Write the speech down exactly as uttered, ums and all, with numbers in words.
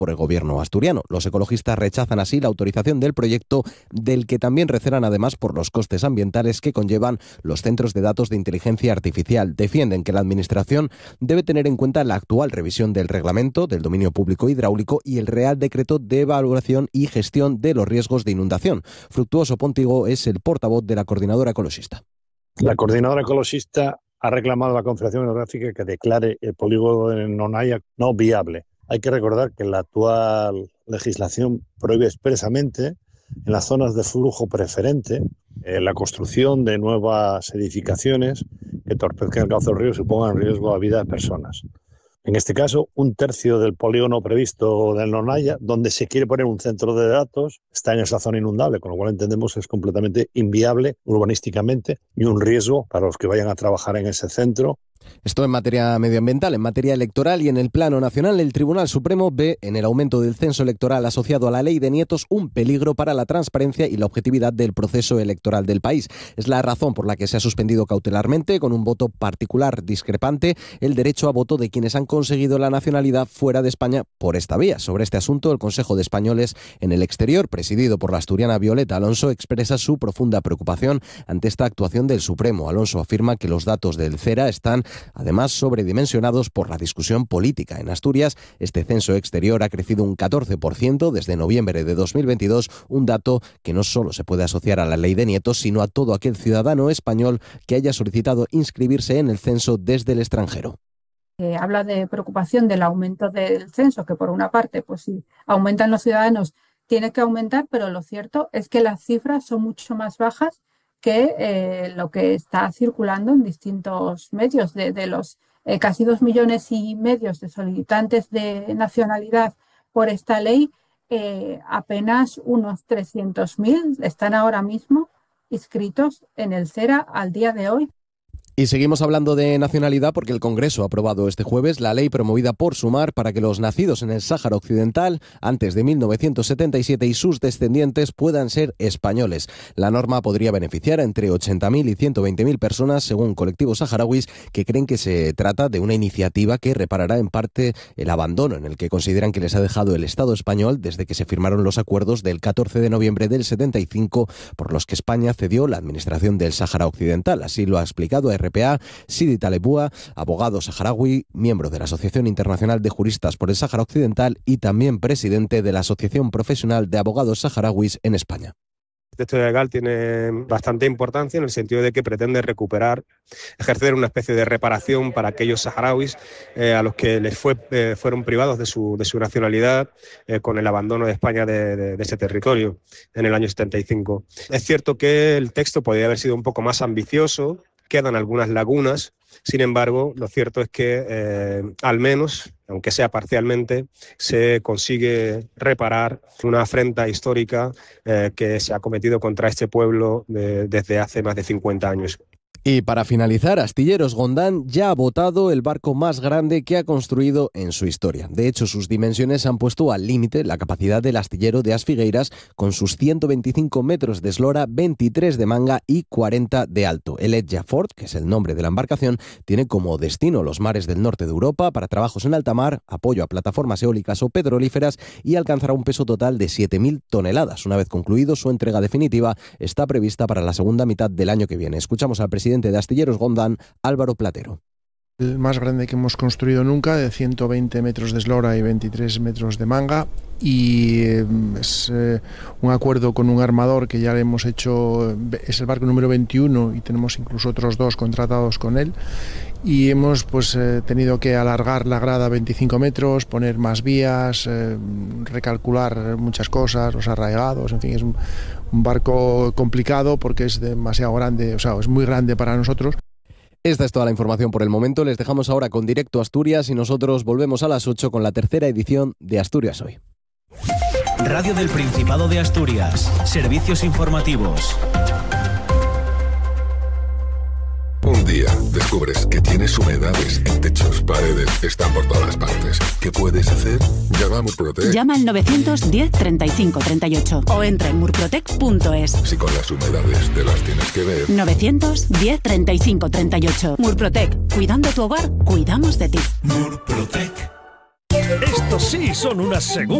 por el gobierno asturiano. Los ecologistas rechazan así la autorización del proyecto, del que también recelan además por los costes ambientales que conllevan los centros de datos de inteligencia artificial. Defienden que la Administración debe tener en cuenta la actual revisión del reglamento del dominio público hidráulico y el Real Decreto de evaluación y gestión de los riesgos de inundación. Fructuoso Pontigo es el portavoz de la coordinadora ecologista. La coordinadora ecologista ha reclamado a la Confederación Hidrográfica que declare el polígono de Nonaya no viable. Hay que recordar que la actual legislación prohíbe expresamente en las zonas de flujo preferente eh, la construcción de nuevas edificaciones que entorpezcan el cauce del río y supongan riesgo a la vida de personas. En este caso, un tercio del polígono previsto del Nonaya, donde se quiere poner un centro de datos, está en esa zona inundable, con lo cual entendemos que es completamente inviable urbanísticamente y un riesgo para los que vayan a trabajar en ese centro. Esto en materia medioambiental, en materia electoral y en el plano nacional, el Tribunal Supremo ve en el aumento del censo electoral asociado a la ley de nietos un peligro para la transparencia y la objetividad del proceso electoral del país. Es la razón por la que se ha suspendido cautelarmente, con un voto particular discrepante, el derecho a voto de quienes han conseguido la nacionalidad fuera de España por esta vía. Sobre este asunto, el Consejo de Españoles en el Exterior, presidido por la asturiana Violeta Alonso, expresa su profunda preocupación ante esta actuación del Supremo. Alonso afirma que los datos del CERA están además sobredimensionados por la discusión política. En Asturias, este censo exterior ha crecido un catorce por ciento desde noviembre de dos mil veintidós, un dato que no solo se puede asociar a la ley de nietos, sino a todo aquel ciudadano español que haya solicitado inscribirse en el censo desde el extranjero. Eh, habla de preocupación del aumento del censo, que por una parte, pues si aumentan los ciudadanos, tiene que aumentar, pero lo cierto es que las cifras son mucho más bajas que eh, lo que está circulando en distintos medios. De, de los eh, casi dos millones y medio de solicitantes de nacionalidad por esta ley, eh, apenas unos trescientos mil están ahora mismo inscritos en el CERA al día de hoy. Y seguimos hablando de nacionalidad porque el Congreso ha aprobado este jueves la ley promovida por Sumar para que los nacidos en el Sáhara Occidental antes de mil novecientos setenta y siete y sus descendientes puedan ser españoles. La norma podría beneficiar a entre ochenta mil y ciento veinte mil personas, según colectivos saharauis que creen que se trata de una iniciativa que reparará en parte el abandono en el que consideran que les ha dejado el Estado español desde que se firmaron los acuerdos del catorce de noviembre del setenta y cinco por los que España cedió la administración del Sáhara Occidental. Así lo ha explicado a R P A Sidi Talebua, abogado saharaui, miembro de la Asociación Internacional de Juristas por el Sáhara Occidental y también presidente de la Asociación Profesional de Abogados Saharauis en España. El texto legal tiene bastante importancia en el sentido de que pretende recuperar, ejercer una especie de reparación para aquellos saharauis eh, a los que les fue, eh, fueron privados de su, de su nacionalidad eh, con el abandono de España de, de, de ese territorio en el año setenta y cinco. Es cierto que el texto podría haber sido un poco más ambicioso, quedan algunas lagunas, sin embargo, lo cierto es que eh, al menos, aunque sea parcialmente, se consigue reparar una afrenta histórica eh, que se ha cometido contra este pueblo de, desde hace más de cincuenta años. Y para finalizar, Astilleros Gondán ya ha votado el barco más grande que ha construido en su historia. De hecho, sus dimensiones han puesto al límite la capacidad del astillero de As Figueiras con sus ciento veinticinco metros de eslora, veintitrés de manga y cuarenta de alto. El Edja Ford, que es el nombre de la embarcación, tiene como destino los mares del norte de Europa para trabajos en alta mar, apoyo a plataformas eólicas o petrolíferas y alcanzará un peso total de siete mil toneladas. Una vez concluido, su entrega definitiva está prevista para la segunda mitad del año que viene. Escuchamos al presidente de Astilleros Gondán, Álvaro Platero. El más grande que hemos construido nunca, de ciento veinte metros de eslora y veintitrés metros de manga, y eh, es eh, un acuerdo con un armador que ya le hemos hecho, es el barco número veintiuno y tenemos incluso otros dos contratados con él, y hemos pues eh, tenido que alargar la grada a veinticinco metros, poner más vías, eh, recalcular muchas cosas, los arraigados, en fin, es un, un barco complicado porque es demasiado grande, o sea, es muy grande para nosotros. Esta es toda la información por el momento. Les dejamos ahora con Directo Asturias y nosotros volvemos a las ocho con la tercera edición de Asturias Hoy. Radio del Principado de Asturias. Servicios informativos. Un día descubres que tienes humedades en techos, paredes, están por todas partes. ¿Qué puedes hacer? Llama a Murprotec. Llama al novecientos diez treinta y cinco treinta y ocho o entra en murprotec punto es. Si con las humedades te las tienes que ver. novecientos diez treinta y cinco treinta y ocho. Murprotec. Cuidando tu hogar, cuidamos de ti. Murprotec. Estos sí son una segunda